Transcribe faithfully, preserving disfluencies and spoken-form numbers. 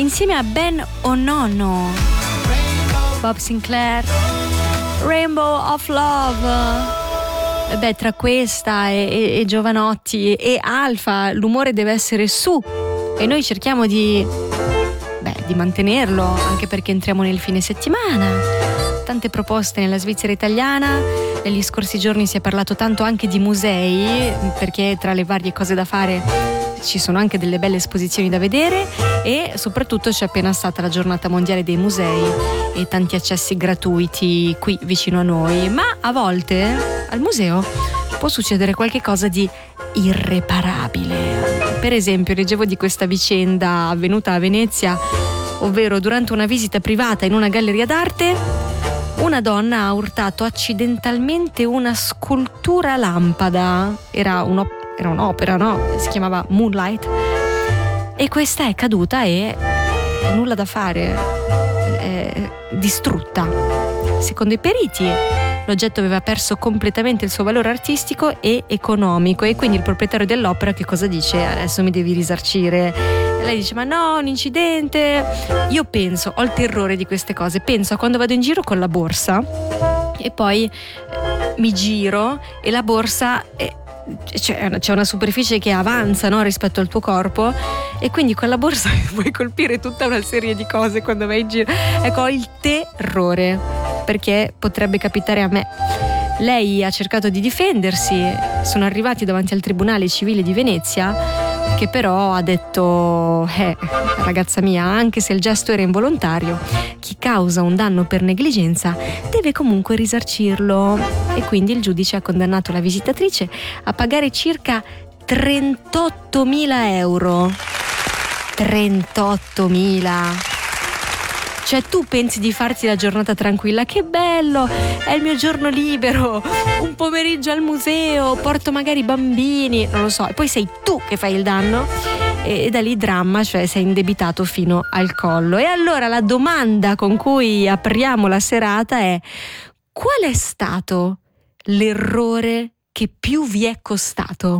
insieme a Ben Onono, Bob Sinclair, Rainbow of Love. E beh, tra questa e, e, e Giovanotti e Alfa l'umore deve essere su e noi cerchiamo di, beh, di mantenerlo, anche perché entriamo nel fine settimana. Tante proposte nella Svizzera italiana. Negli scorsi giorni si è parlato tanto anche di musei, perché tra le varie cose da fare ci sono anche delle belle esposizioni da vedere e soprattutto c'è appena stata la giornata mondiale dei musei e tanti accessi gratuiti qui vicino a noi. Ma a volte al museo può succedere qualche cosa di irreparabile. Per esempio, leggevo di questa vicenda avvenuta a Venezia, ovvero durante una visita privata in una galleria d'arte una donna ha urtato accidentalmente una scultura lampada. Era un'opera Era un'opera, no? Si chiamava Moonlight. E questa è caduta e nulla da fare, è distrutta. Secondo i periti, l'oggetto aveva perso completamente il suo valore artistico e economico e quindi il proprietario dell'opera che cosa dice? Adesso mi devi risarcire. E lei dice: ma no, un incidente. Io penso, ho il terrore di queste cose, penso a quando vado in giro con la borsa e poi mi giro e la borsa è C'è, c'è una superficie che avanza, no, rispetto al tuo corpo e quindi con la borsa puoi colpire tutta una serie di cose quando vai in giro. Ecco, ho il terrore perché potrebbe capitare a me. Lei ha cercato di difendersi, sono arrivati davanti al Tribunale Civile di Venezia che però ha detto eh, ragazza mia, anche se il gesto era involontario, chi causa un danno per negligenza deve comunque risarcirlo e quindi il giudice ha condannato la visitatrice a pagare circa trentottomila euro. trentottomila. Cioè tu pensi di farti la giornata tranquilla, che bello, è il mio giorno libero, un pomeriggio al museo, porto magari i bambini, non lo so, e poi sei tu che fai il danno e da lì dramma, cioè sei indebitato fino al collo. E allora la domanda con cui apriamo la serata è: qual è stato l'errore che più vi è costato?